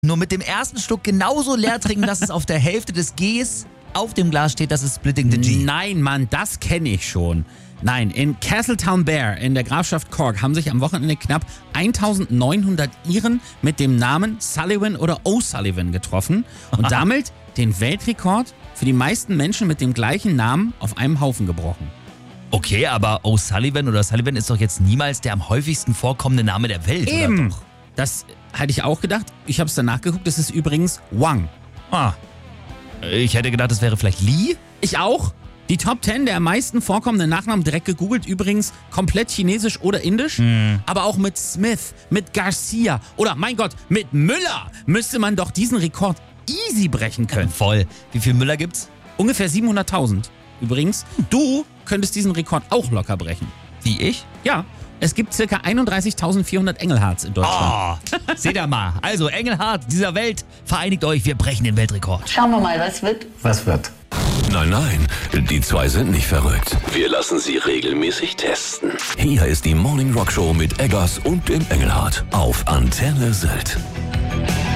nur mit dem ersten Schluck genauso leer trinken, dass es auf der Hälfte des Gs auf dem Glas steht, das ist Splitting the G. Nein, Mann, das kenne ich schon. Nein, in Castletownbere in der Grafschaft Cork haben sich am Wochenende knapp 1900 Iren mit dem Namen Sullivan oder O'Sullivan getroffen und damit den Weltrekord für die meisten Menschen mit dem gleichen Namen auf einem Haufen gebrochen. Okay, aber O'Sullivan oder Sullivan ist doch jetzt niemals der am häufigsten vorkommende Name der Welt, Eben. oder doch? Das hätte ich auch gedacht. Ich habe es dann nachgeguckt, das ist übrigens Wang. Ah, ich hätte gedacht, das wäre vielleicht Lee? Ich auch. Die Top 10 der am meisten vorkommenden Nachnamen direkt gegoogelt, übrigens komplett chinesisch oder indisch. Aber auch mit Smith, mit Garcia oder, mein Gott, mit Müller müsste man doch diesen Rekord easy brechen können. Voll. Wie viel Müller gibt's? Ungefähr 700.000. Übrigens, du könntest diesen Rekord auch locker brechen. Wie ich? Ja, es gibt ca. 31.400 Engelharts in Deutschland. Oh, seht ihr mal. Also Engelhart dieser Welt, vereinigt euch, wir brechen den Weltrekord. Schauen wir mal, was wird. Was wird? Nein, nein, die zwei sind nicht verrückt. Wir lassen sie regelmäßig testen. Hier ist die Morning Rock Show mit Eggers und dem Engelhart auf Antenne Sylt.